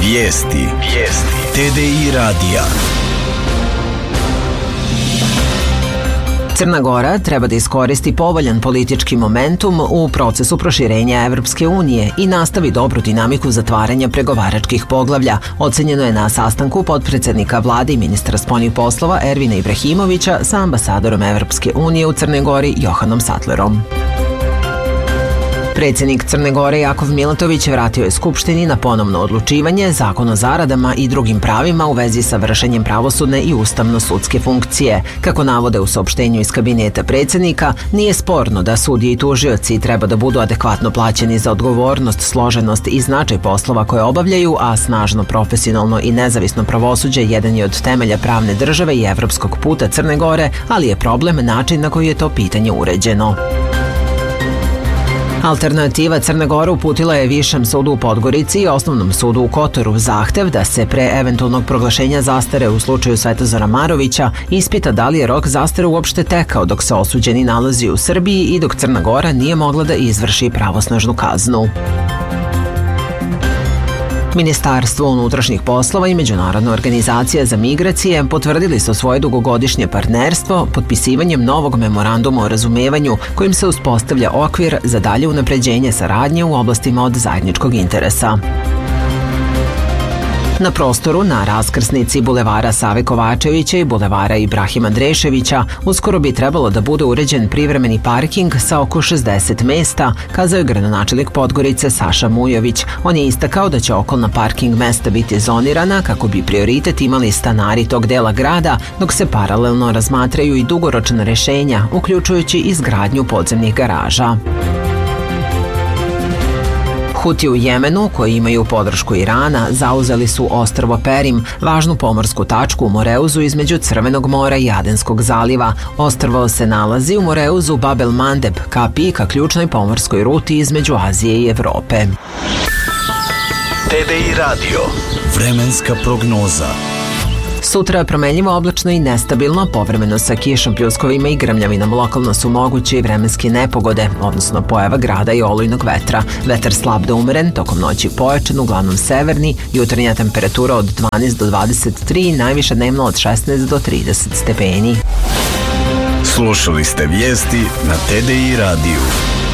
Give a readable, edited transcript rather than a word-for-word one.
Vijesti. TDI radija. Crna Gora treba da iskoristi povoljan politički momentum u procesu proširenja Evropske unije i nastavi dobru dinamiku zatvaranja pregovaračkih poglavlja, ocenjeno je na sastanku potpredsednika vlade i ministra spoljnih poslova Ervina Ibrahimovića sa ambasadorom Evropske unije u Crnoj Gori Johanom Sattlerom. Predsjednik Crne Gore Jakov Milatović vratio je Skupštini na ponovno odlučivanje Zakon o zaradama i drugim pravima u vezi sa vršenjem pravosudne i ustavno-sudske funkcije. Kako navode u saopštenju iz kabineta predsjednika, nije sporno da sudije i tužioci treba da budu adekvatno plaćeni za odgovornost, složenost i značaj poslova koje obavljaju, a snažno, profesionalno i nezavisno pravosuđe jedan je od temelja pravne države i evropskog puta Crne Gore, ali je problem način na koji je to pitanje uređeno. Alternativa Crne Gore uputila je Višem sudu u Podgorici i Osnovnom sudu u Kotoru zahtev da se pre eventualnog proglašenja zastare u slučaju Svetozara Marovića ispita da li je rok zastare uopšte tekao dok se osuđeni nalazi u Srbiji i dok Crna Gora nije mogla da izvrši pravosnažnu kaznu. Ministarstvo unutrašnjih poslova i Međunarodna organizacija za migracije potvrdili su svoje dugogodišnje partnerstvo potpisivanjem novog memoranduma o razumevanju kojim se uspostavlja okvir za dalje unapređenje saradnje u oblastima od zajedničkog interesa. Na prostoru na raskrsnici bulevara Save Kovačevića i bulevara Ibrahima Dreševića uskoro bi trebalo da bude uređen privremeni parking sa oko 60 mesta, kazao je gradonačelnik Podgorice Saša Mujović. On je istakao da će okolna parking mesta biti zonirana kako bi prioritet imali stanari tog dela grada, dok se paralelno razmatraju i dugoročna rešenja, uključujući izgradnju podzemnih garaža. Huti u Jemenu, koji imaju podršku Irana, zauzeli su ostrvo Perim, važnu pomorsku tačku u Moreuzu između Crvenog mora i Adenskog zaliva. Ostrvo se nalazi u Moreuzu Bab el Mandeb, ka ključnoj pomorskoj ruti između Azije i Evrope. TDI radio. Vremenska prognoza. Sutra promenljivo, oblačno i nestabilno, povremeno sa kišom, pljuskovima i grmljavinom. Lokalno su moguće i vremenske nepogode, odnosno pojava grada i olujnog vetra. Vetar slab do umeren, tokom noći pojačan, uglavnom severni, jutarnja temperatura od 12 do 23, najviša dnevno od 16 do 30 stepeni. Slušali ste vijesti na TDI radiju.